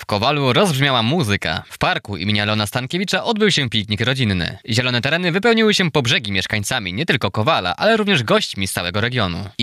Kowalu rozbrzmiała muzyka. W parku imienia Leona Stankiewicza odbył się piknik rodzinny. Zielone tereny wypełniły się po brzegi mieszkańcami nie tylko Kowala, ale również gośćmi z całego regionu.